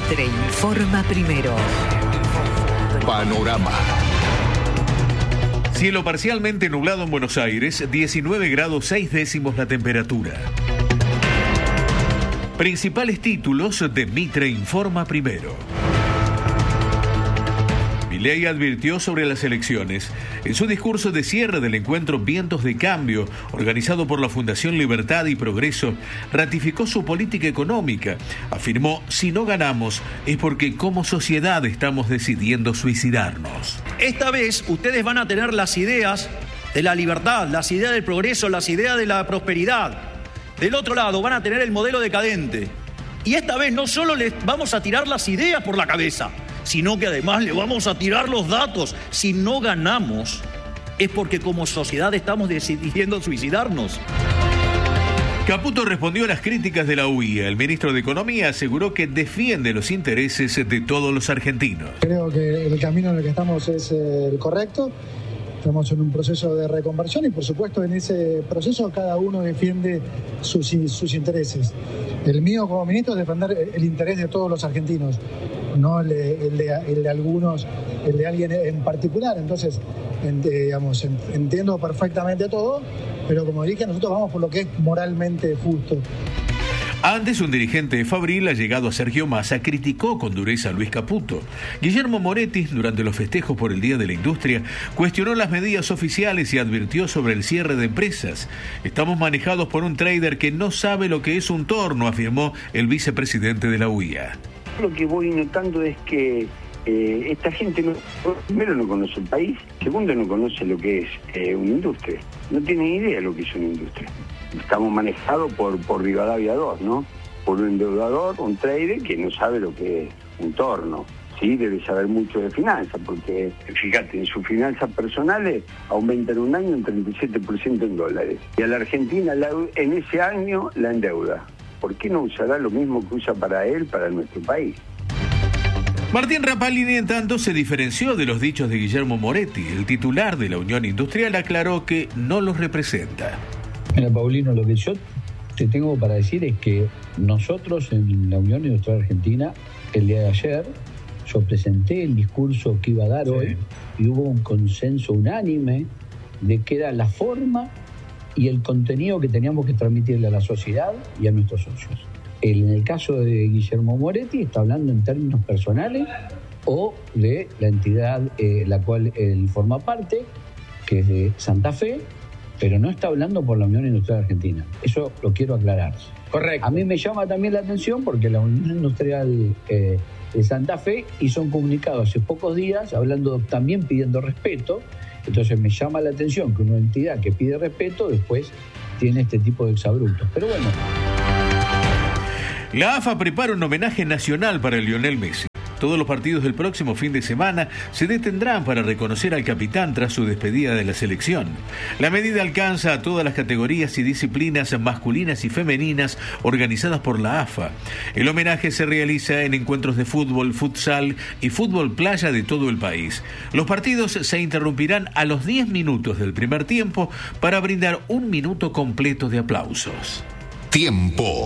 Mitre informa primero. Panorama. Cielo parcialmente nublado en Buenos Aires, 19 grados 6 décimos la temperatura. Principales títulos de Mitre informa primero. Milei advirtió sobre las elecciones. En su discurso de cierre del encuentro Vientos de Cambio, organizado por la Fundación Libertad y Progreso, ratificó su política económica. Afirmó, si no ganamos es porque como sociedad estamos decidiendo suicidarnos. Esta vez ustedes van a tener las ideas de la libertad, las ideas del progreso, las ideas de la prosperidad. Del otro lado van a tener el modelo decadente. Y esta vez no solo les vamos a tirar las ideas por la cabeza, sino que además le vamos a tirar los datos. Si no ganamos, es porque como sociedad estamos decidiendo suicidarnos. Caputo respondió a las críticas de la UIA. El ministro de Economía aseguró que defiende los intereses de todos los argentinos. Creo que el camino en el que estamos es el correcto. Estamos en un proceso de reconversión y por supuesto en ese proceso cada uno defiende sus intereses. El mío como ministro es defender el interés de todos los argentinos, no el de algunos, el de alguien en particular. Entonces, entiendo perfectamente todo, pero como dije, nosotros vamos por lo que es moralmente justo. Antes, un dirigente de Fabril, allegado a Sergio Massa, criticó con dureza a Luis Caputo. Guillermo Moretti, durante los festejos por el Día de la Industria, cuestionó las medidas oficiales y advirtió sobre el cierre de empresas. Estamos manejados por un trader que no sabe lo que es un torno, afirmó el vicepresidente de la UIA. Lo que voy notando es que esta gente, primero, no conoce el país, segundo, no conoce lo que es una industria. No tienen idea de lo que es una industria. Estamos manejados por Rivadavia 2, ¿no? Por un endeudador, un trader que no sabe lo que es un torno. Sí, debe saber mucho de finanzas, porque, fíjate, en sus finanzas personales aumentan un año un 37% en dólares. Y a la Argentina en ese año la endeuda. ¿Por qué no usará lo mismo que usa para él, para nuestro país? Martín Rapalini, en tanto, se diferenció de los dichos de Guillermo Moretti. El titular de la Unión Industrial aclaró que no los representa. Mira, Paulino, lo que yo te tengo para decir es que nosotros en la Unión Industrial Argentina, el día de ayer, yo presenté el discurso que iba a dar hoy y hubo un consenso unánime de que era la forma y el contenido que teníamos que transmitirle a la sociedad y a nuestros socios. En el caso de Guillermo Moretti está hablando en términos personales o de la entidad la cual él forma parte, que es de Santa Fe, pero no está hablando por la Unión Industrial Argentina. Eso lo quiero aclarar. Correcto. A mí me llama también la atención porque la Unión Industrial de Santa Fe hizo un comunicado hace pocos días hablando, también pidiendo respeto. Entonces me llama la atención que una entidad que pide respeto después tiene este tipo de exabruptos. Pero bueno. La AFA prepara un homenaje nacional para Lionel Messi. Todos los partidos del próximo fin de semana se detendrán para reconocer al capitán tras su despedida de la selección. La medida alcanza a todas las categorías y disciplinas masculinas y femeninas organizadas por la AFA. El homenaje se realiza en encuentros de fútbol, futsal y fútbol playa de todo el país. Los partidos se interrumpirán a los 10 minutos del primer tiempo para brindar un minuto completo de aplausos. Tiempo.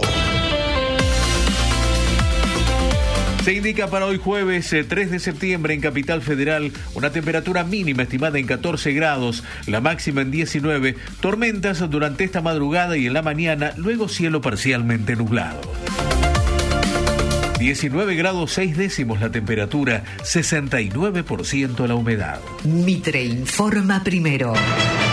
Se indica para hoy jueves 3 de septiembre en Capital Federal una temperatura mínima estimada en 14 grados, la máxima en 19, tormentas durante esta madrugada y en la mañana, luego cielo parcialmente nublado. 19 grados 6 décimos la temperatura, 69% la humedad. Mitre informa primero.